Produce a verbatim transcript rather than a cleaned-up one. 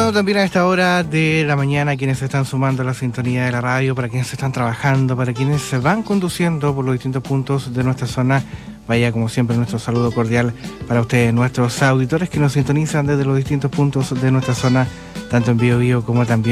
Saludando también a esta hora de la mañana a quienes se están sumando a la sintonía de la radio, para quienes están trabajando, para quienes se van conduciendo por los distintos puntos de nuestra zona. Vaya, como siempre, nuestro saludo cordial para ustedes, nuestros auditores que nos sintonizan desde los distintos puntos de nuestra zona, tanto en Biobío como también